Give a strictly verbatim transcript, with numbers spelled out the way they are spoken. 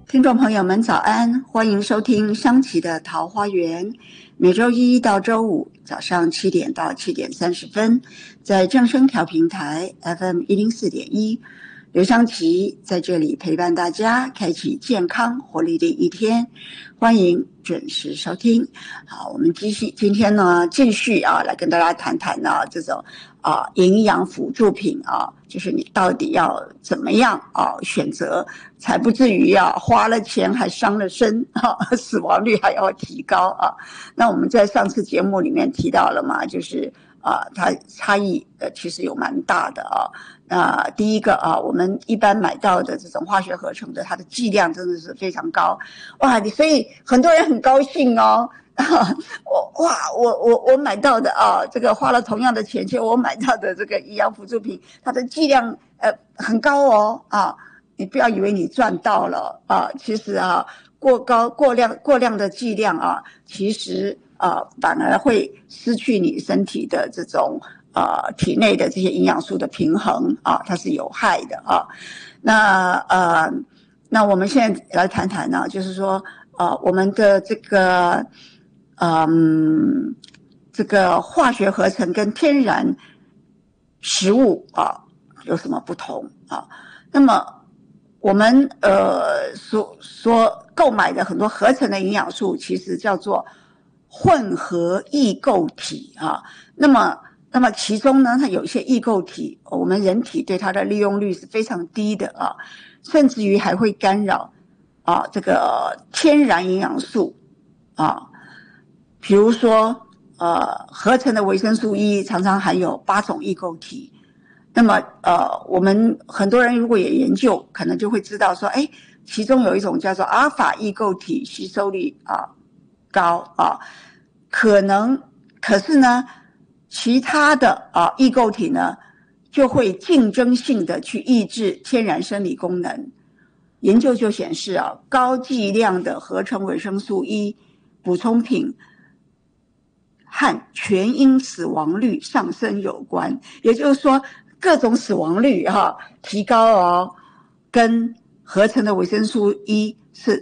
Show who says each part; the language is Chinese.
Speaker 1: 听众朋友们早安，欢迎收听香琪的桃花源，每周一到周五早上七点到七点三十分，在正声调频台 F M 一零四点一，刘香琪在这里陪伴大家，开启健康活力的一天，欢迎准时收听。好，我们继续今天呢，继续啊，来跟大家谈谈呢、啊、这种啊营养辅助品啊，就是你到底要怎么样啊选择，才不至于啊花了钱还伤了身啊，死亡率还要提高啊。那我们在上次节目里面提到了嘛，就是啊它差异呃其实有蛮大的啊。那第一个啊，我们一般买到的这种化学合成的，它的剂量真的是非常高，哇！所以很多人很高兴哦。我哇，我我我买到的啊，这个花了同样的钱，却我买到的这个营养辅助品，它的剂量呃很高哦啊！你不要以为你赚到了啊，其实啊，过高过量过量的剂量啊，其实啊反而会失去你身体的这种呃体内的这些营养素的平衡啊，它是有害的啊。那呃，那我们现在来谈谈呢，就是说呃我们的这个。嗯，这个化学合成跟天然食物啊有什么不同啊？那么我们呃所所购买的很多合成的营养素，其实叫做混合异构体啊。那么那么其中呢，它有一些异构体，我们人体对它的利用率是非常低的啊，甚至于还会干扰啊这个天然营养素啊。比如说呃合成的维生素 E 常常含有八种异构体，那么呃我们很多人如果也研究，可能就会知道说，诶其中有一种叫做阿尔法异构体吸收率啊高啊，可能可是呢其他的啊异构体呢就会竞争性的去抑制天然生理功能。研究就显示啊，高剂量的合成维生素 E 补充品和全因死亡率上升有关，也就是说各种死亡率哈、啊、提高哦，跟合成的维生素 E 是